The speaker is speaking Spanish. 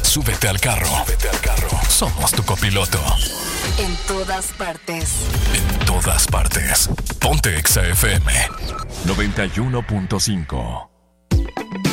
Súbete al carro. Somos tu copiloto. En todas partes. En todas partes. Ponte Exa FM 91.5.